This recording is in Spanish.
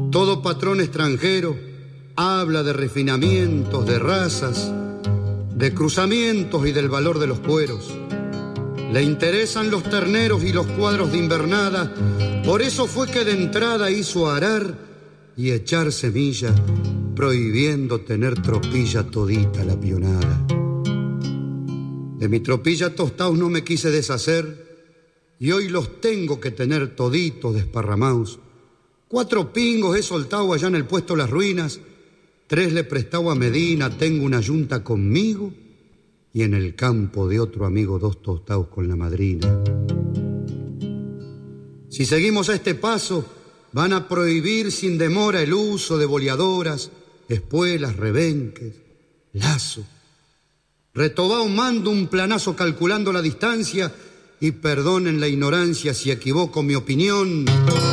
Todo patrón extranjero habla de refinamientos, de razas, de cruzamientos y del valor de los cueros. Le interesan los terneros y los cuadros de invernada, por eso fue que de entrada hizo arar y echar semilla, prohibiendo tener tropilla todita la pionada. De mi tropilla tostaos no me quise deshacer, y hoy los tengo que tener toditos desparramaos. 4 pingos he soltado allá en el puesto Las Ruinas, 3 le prestado a Medina, tengo una yunta conmigo, y en el campo de otro amigo 2 tostados con la madrina. Si seguimos a este paso, van a prohibir sin demora el uso de boleadoras, espuelas, rebenques, lazo. Retobao mando un planazo calculando la distancia, y perdonen la ignorancia si equivoco mi opinión.